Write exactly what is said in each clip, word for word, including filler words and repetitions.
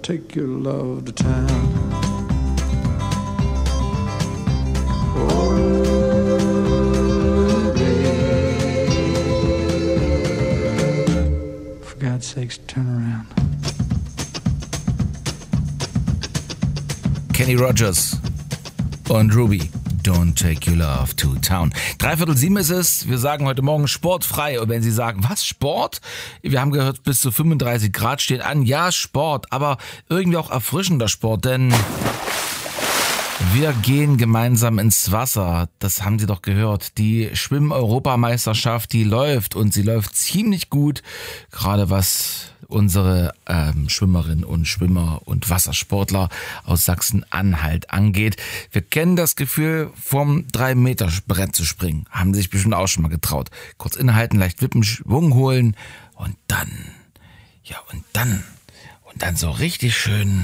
take your love to town. Oh, babe, for God's sakes, turn around. Kenny Rogers und Ruby. Don't take your love to town. Dreiviertel sieben ist es. Wir sagen heute Morgen sportfrei. Und wenn Sie sagen, was, Sport? Wir haben gehört, bis zu fünfunddreißig Grad steht an. Ja, Sport, aber irgendwie auch erfrischender Sport, denn wir gehen gemeinsam ins Wasser. Das haben Sie doch gehört. Die Schwimm-Europameisterschaft, die läuft und sie läuft ziemlich gut. Gerade was unsere ähm, Schwimmerinnen und Schwimmer und Wassersportler aus Sachsen-Anhalt angeht. Wir kennen das Gefühl, vom drei Meter Brett zu springen. Haben sich bestimmt auch schon mal getraut. Kurz innehalten, leicht wippen, Schwung holen und dann, ja und dann, und dann so richtig schön...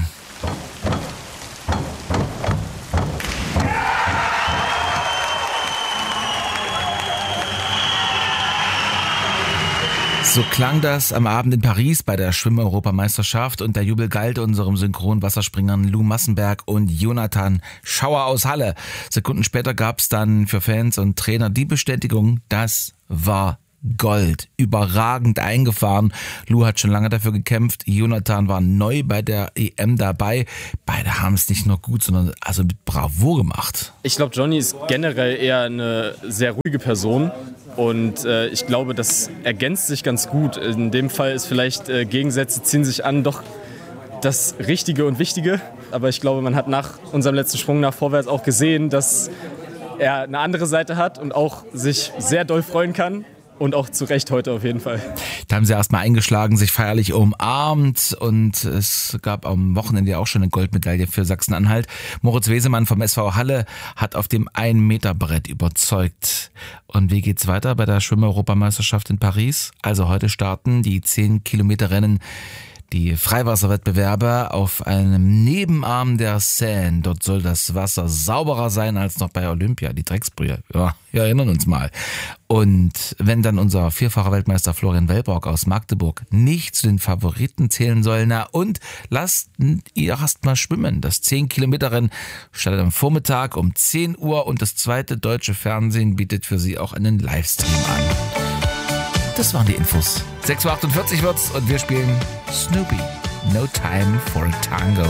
So klang das am Abend in Paris bei der Schwimm-Europameisterschaft und der Jubel galt unserem Synchron-Wasserspringern Lou Massenberg und Jonathan Schauer aus Halle. Sekunden später gab es dann für Fans und Trainer die Bestätigung, das war Gold. Überragend eingefahren. Lou hat schon lange dafür gekämpft. Jonathan war neu bei der E M dabei. Beide haben es nicht nur gut, sondern also mit Bravour gemacht. Ich glaube, Johnny ist generell eher eine sehr ruhige Person. Und äh, ich glaube, das ergänzt sich ganz gut. In dem Fall ist vielleicht äh, Gegensätze ziehen sich an, doch das Richtige und Wichtige. Aber ich glaube, man hat nach unserem letzten Sprung nach vorwärts auch gesehen, dass er eine andere Seite hat und auch sich sehr doll freuen kann. Und auch zu Recht heute auf jeden Fall. Da haben sie erstmal eingeschlagen, sich feierlich umarmt und es gab am Wochenende auch schon eine Goldmedaille für Sachsen-Anhalt. Moritz Wesemann vom S V Halle hat auf dem ein Meter Brett überzeugt. Und wie geht's weiter bei der Schwimm-Europameisterschaft in Paris? Also heute starten die zehn Kilometer Rennen, die Freiwasserwettbewerbe auf einem Nebenarm der Seine. Dort soll das Wasser sauberer sein als noch bei Olympia, die Drecksbrühe. Ja, wir erinnern uns mal. Und wenn dann unser vierfacher Weltmeister Florian Wellbrock aus Magdeburg nicht zu den Favoriten zählen soll, na und lasst ihr erst mal schwimmen. Das zehn Kilometer Rennen startet am Vormittag um zehn Uhr und das zweite deutsche Fernsehen bietet für Sie auch einen Livestream an. Das waren die Infos. sechs Uhr achtundvierzig wird's und wir spielen Snoopy. No Time for a Tango.